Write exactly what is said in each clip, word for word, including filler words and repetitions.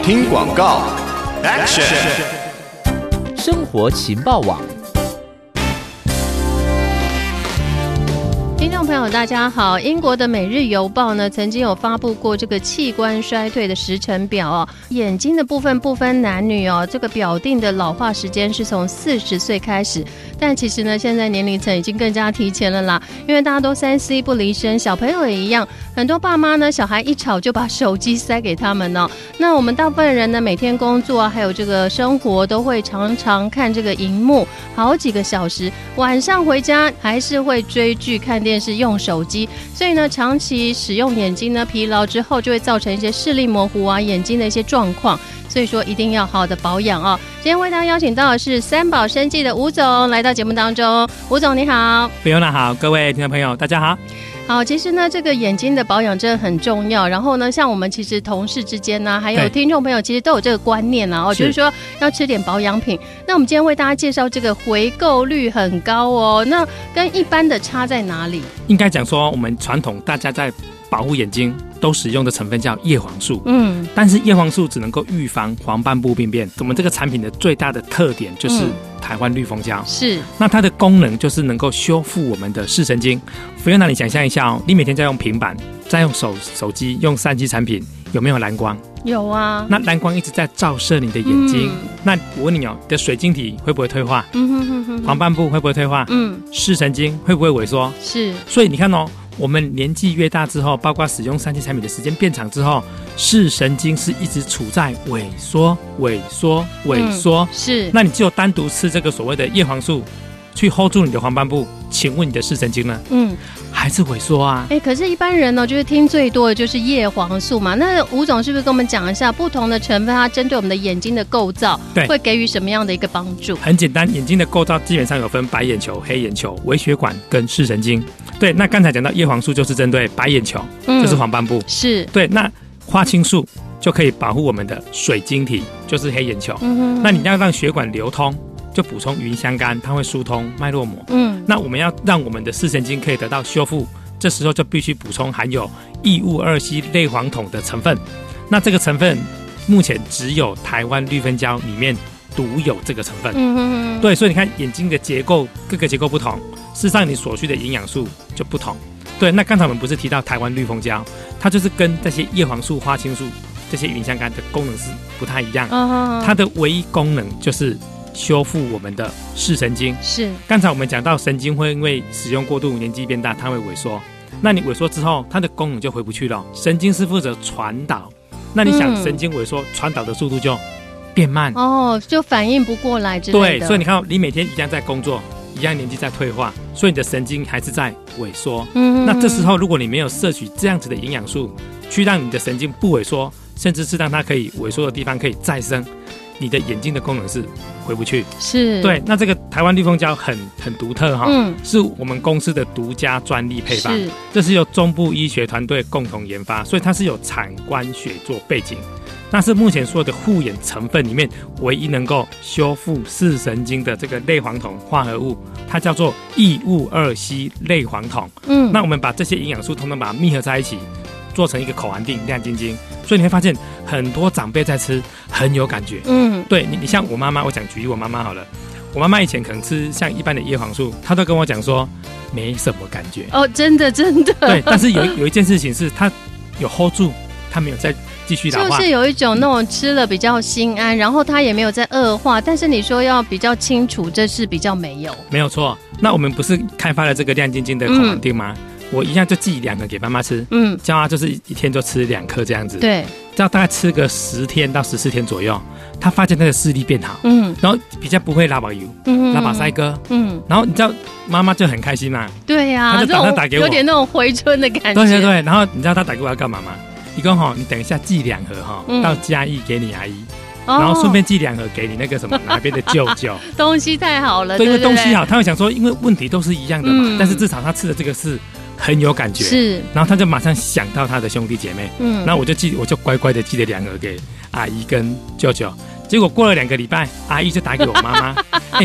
听广告 Action 生活情报网。 听众朋友大家好，英国的每日邮报呢曾经有发布过这个器官衰退的时程表哦，眼睛的部分不分男女哦，这个表定的老化时间是从四十岁开始，但其实呢现在年龄层已经更加提前了啦，因为大家都三 C 不离身，小朋友也一样，很多爸妈呢小孩一吵就把手机塞给他们哦。那我们大部分人呢每天工作啊还有这个生活都会常常看这个荧幕好几个小时，晚上回家还是会追剧看电视用手机，所以呢长期使用眼睛呢疲劳之后就会造成一些视力模糊啊眼睛的一些状况，所以说一定要好好的保养哦。今天为大家邀请到的是三宝生技的吴总来到节目当中，吴总你好。 菲欧娜好，各位听众朋友大家好。 好，其实呢这个眼睛的保养真的很重要，然后呢像我们其实同事之间呢还有听众朋友其实都有这个观念啊，哦，就是说要吃点保养品。那我们今天为大家介绍这个回购率很高哦，那跟一般的差在哪里？ 应该讲说我们传统大家在保护眼睛都使用的成分叫叶黄素，嗯，但是叶黄素只能够预防黄斑部病变。我们这个产品的最大的特点就是台湾绿蜂胶，是、嗯、那它的功能就是能够修复我们的视神经。菲欧娜，你想象一下哦，你每天在用平板，在用手手机，用三 C 产品，有没有蓝光？有啊。那蓝光一直在照射你的眼睛，嗯、那我问你哦，你的水晶体会不会退化？嗯哼哼哼，黄斑部会不会退化？嗯，视神经会不会萎缩？是。所以你看哦。我们年纪越大之后，包括使用三 C 产品的时间变长之后，视神经是一直处在萎缩、萎缩、萎缩、嗯。是。那你只有单独吃这个所谓的叶黄素，去 hold 住你的黄斑部，请问你的视神经呢？嗯，还是萎缩啊？哎、欸，可是一般人呢，就是听最多的就是叶黄素嘛。那吴总是不是跟我们讲一下不同的成分，它针对我们的眼睛的构造，对，会给予什么样的一个帮助？ 很简单，眼睛的构造基本上有分白眼球、黑眼球、微血管跟视神经。对，那刚才讲到叶黄素就是针对白眼球，嗯、就是黄斑部，是对。那花青素就可以保护我们的水晶体，就是黑眼球。嗯、那你要让血管流通，就补充云香苷，它会疏通脉络膜。嗯，那我们要让我们的视神经可以得到修复，这时候就必须补充含有异戊二烯类黄酮的成分。那这个成分目前只有台湾绿蜂胶里面独有这个成分。嗯，对，所以你看眼睛的结构，各个结构不同，事实上你所需的营养素就不同。对，那刚才我们不是提到台湾绿蜂胶，它就是跟这些叶黄素、花青素这些云香苷的功能是不太一样。哦，它的唯一功能就是修复我们的视神经。是，刚才我们讲到神经会因为使用过度，年纪变大，它会萎缩。那你萎缩之后，它的功能就回不去了。神经是负责传导，那你想神经萎缩，传导的速度就变慢哦，就反应不过来之类的。对，所以你看，你每天一样在工作，一样年纪在退化，所以你的神经还是在萎缩。嗯，那这时候如果你没有摄取这样子的营养素，去让你的神经不萎缩，甚至是让它可以萎缩的地方可以再生，你的眼睛的功能是回不去。是，对。那这个台湾绿蜂胶很很独特哈，嗯，是我们公司的独家专利配方，是，这是由中部医学团队共同研发，所以它是有产官学做背景。那是目前所有的护眼成分里面唯一能够修复视神经的这个类黄酮化合物，它叫做异戊二烯类黄酮。嗯，那我们把这些营养素通通把它密合在一起，做成一个口含锭，亮晶晶。所以你会发现很多长辈在吃很有感觉。嗯，对你，你像我妈妈，我讲举例我妈妈好了，我妈妈以前可能吃像一般的叶黄素，她都跟我讲说没什么感觉。哦，真的真的。对，但是有有一件事情是她有 hold 住，她没有再继续老化，就是有一种那种吃了比较心安，然后它也没有在恶化，但是你说要比较清楚，这是比较没有。没有错。那我们不是开发了这个亮晶晶的口含锭吗？嗯，我一样就寄两个给妈妈吃，嗯，叫她就是一天就吃两颗这样子，对，这样大概吃个十天到十四天左右，她发现她的视力变好，嗯，然后比较不会拉把油，嗯，拉把腮哥，嗯，然后你知道妈妈就很开心嘛，对呀，她就打她打给我，有点那种回春的感觉，对对对，然后你知道她打给我要干嘛吗？你跟哈，你等一下寄两盒哈，嗯，到嘉义给你阿姨。然后顺便寄两盒给你那个什么哪边的舅舅，东西太好了，对，因为东西好，他会想说，因为问题都是一样的嘛，嗯，但是至少他吃的这个是很有感觉，是，然后他就马上想到他的兄弟姐妹，嗯，然后我就寄，我就乖乖的寄了两盒给阿姨跟舅舅，结果过了两个礼拜，阿姨就打给我妈妈，哎，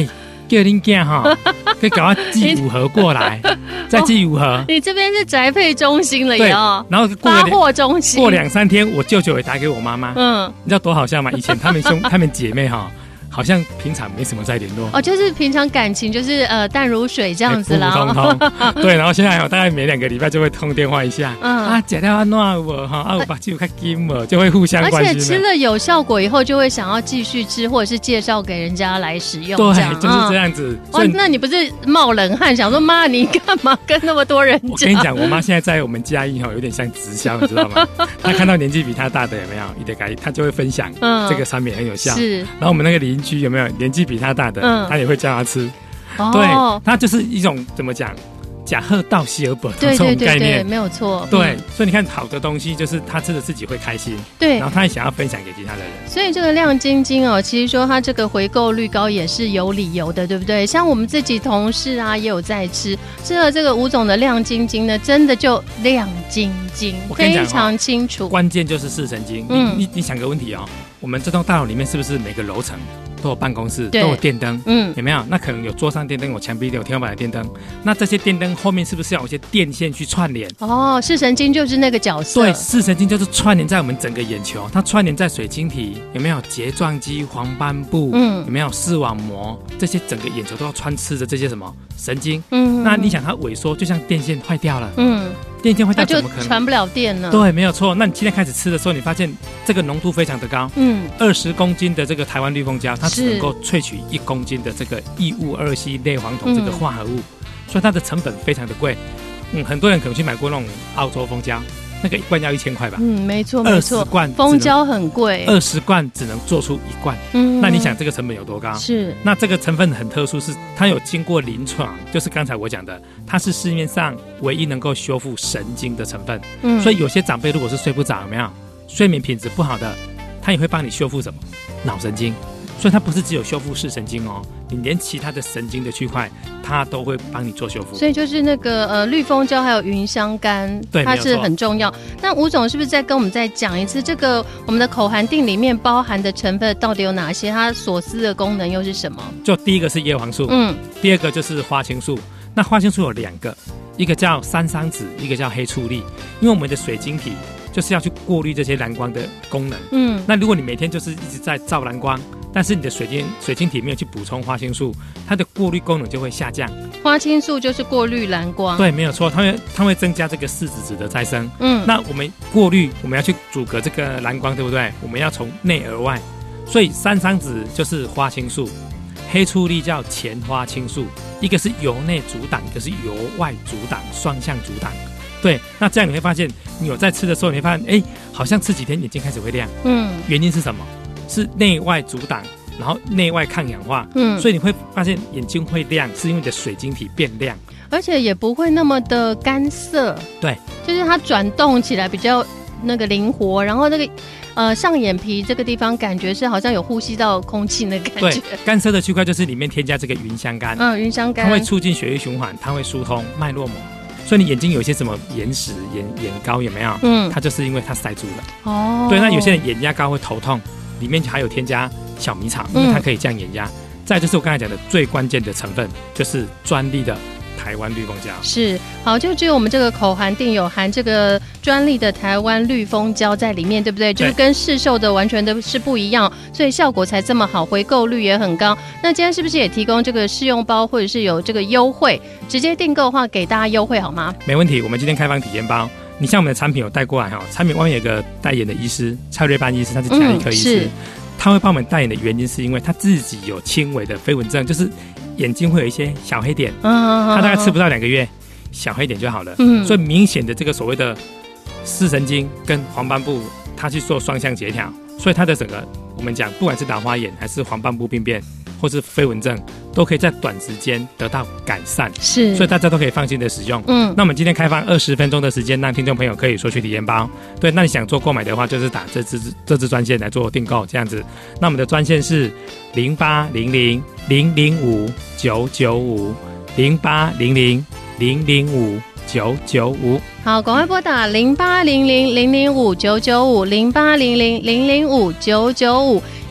叫恁囝哈，可以给我寄五盒过来，再寄五盒、哦。 你这边是宅配中心了呀、哦？ 然后过发货中心， 过两三天，我舅舅也打给我妈妈。嗯，你知道多好笑吗？以前他们兄、他们姐妹哈。好像平常没什么在联络哦，就是平常感情就是呃淡如水这样子啦， 普普通通。对，然后现在大概每两个礼拜就会通电话一下，嗯啊，姐姐安怎我哈啊，我把酒开金了，就会互相关心。 而且吃了有效果以后，就会想要继续吃，或者是介绍给人家来使用。 对，就是这样子。 哇、嗯，那你不是冒冷汗，想说妈，你干嘛跟那么多人讲？ 我跟你讲，我妈现在在我们嘉义哈，有点像直销，你知道吗？她看到年纪比她大的有没有，一点改，她就会分享，嗯，这个产品很有效。是，然后我们那个邻居有没有年纪比他大的，嗯、他也会叫他吃。哦、对，他就是一种怎么讲，假贺到希尔本这种概念，对对对对， 没有错。 对、嗯，所以你看，好的东西就是他吃了自己会开心，对，然后他也想要分享给其他的人。 所以这个亮晶晶哦，其实说它这个回购率高也是有理由的，对不对？像我们自己同事啊，也有在吃，吃了这个吴总的亮晶晶呢，真的就亮晶晶，非常清楚。 关键就是视神经。嗯，你你想个问题哦，我们这栋大楼里面是不是每个楼层都有办公室，都有电灯，嗯，有没有？那可能有桌上电灯，有墙壁有天花板的电灯。那这些电灯后面是不是要有一些电线去串联？ 哦，视神经就是那个角色。 对，视神经就是串联在我们整个眼球，它串联在水晶体，有没有睫状肌、黄斑部？嗯，有没有视网膜？这些整个眼球都要穿刺着这些什么神经？嗯，那你想它萎缩，就像电线坏掉了，嗯，电线坏掉怎么可能就传不了电呢？ 对，没有错。那你今天开始吃的时候，你发现这个浓度非常的高，嗯，二十公斤的这个台湾绿蜂胶，它只能够萃取一公斤的这个异戊二烯类黄酮这个化合物，嗯、所以它的成本非常的贵。嗯，很多人可能去买过那种澳洲蜂胶，那个一罐要一千块吧？ 嗯，没错没错， 二十罐蜂胶很贵， 二十罐只能做出一罐。嗯，那你想这个成本有多高？ 是。 那这个成分很特殊，是它有经过临床，就是刚才我讲的，它是市面上唯一能够修复神经的成分。嗯，所以有些长辈如果是睡不着，有没有睡眠品质不好的，它也会帮你修复什么脑神经。所以它不是只有修复视神经哦，你连其他的神经的区块，它都会帮你做修复。 所以就是那个呃绿蜂胶还有芸香苷， 对， 它是很重要。那吴总是不是再跟我们再讲一次，这个我们的口含锭里面包含的成分到底有哪些？它所思的功能又是什么？ 就第一个是叶黄素，嗯，第二个就是花青素。那花青素有两个，一个叫三桑子，一个叫黑醋栗。因为我们的水晶体就是要去过滤这些蓝光的功能，嗯，那如果你每天就是一直在照蓝光，但是你的水晶水晶体没有去补充花青素，它的过滤功能就会下降。 花青素就是过滤蓝光， 对，没有错，它会它会增加这个视紫质的再生。嗯，那我们过滤，我们要去阻隔这个蓝光，对不对？我们要从内而外，所以三桑子就是花青素，黑醋栗叫前花青素，一个是由内阻挡，一个是由外阻挡，双向阻挡。对，那这样你会发现，你有在吃的时候，你会发现，哎，好像吃几天眼睛开始会亮。嗯，原因是什么？是内外阻挡，然后内外抗氧化。嗯，所以你会发现眼睛会亮，是因为你的水晶体变亮， 而且也不会那么的干涩。 对， 就是它转动起来比较那个灵活，然后那个呃上眼皮这个地方感觉是好像有呼吸到空气的感觉。 对，干涩的区块就是里面添加这个芸香苷。 嗯，芸香苷， 它会促进血液循环，它会疏通脉络膜。所以你眼睛有一些什么眼屎、眼眼膏有没有？嗯，它就是因为它塞住了。哦，对，那有些人眼压高会头痛，里面还有添加小米草，因为它可以降眼压。嗯、再就是我刚才讲的最关键的成分，就是专利的台湾绿蜂胶。 是，好，就只有我们这个口含锭有含这个专利的台湾绿蜂胶在里面，对不对？就是跟市售的完全的是不一样，所以效果才这么好，回购率也很高。那今天是不是也提供这个试用包，或者是有这个优惠？直接订购的话，给大家优惠好吗？ 没问题，我们今天开放体验包。你像我们的产品有带过来哈，产品外面有个代言的医师蔡瑞班医师，他是家医科医师，嗯、他会帮我们代言的原因是因为他自己有轻微的飞蚊症，就是眼睛会有一些小黑点，嗯、他大概吃不到两个月，小黑点就好了。嗯，所以明显的这个所谓的视神经跟黄斑部，它去做双向协调，所以它的整个我们讲，不管是老花眼还是黄斑部病变，或是飞蚊症，都可以在短时间得到改善，是，所以大家都可以放心的使用。嗯，那我们今天开放二十分钟的时间，让听众朋友可以索取体验包。对，那你想做购买的话，就是打这支这支专线来做订购，这样子。那我们的专线是零八零零零零五九九五零八零零零零五九九五。 好，赶快拨打零八零零零零五九九五零八零零零零五九九五。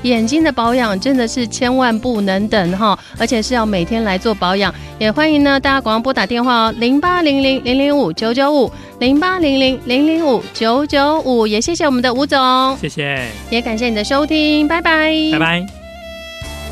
眼睛的保养真的是千万不能等哈，而且是要每天来做保养。也欢迎呢大家广告拨打电话哦，零八零零零零五九九五，零八零零零零五九九五。也谢谢我们的吴总， 谢谢， 也感谢你的收听，拜拜， 拜拜。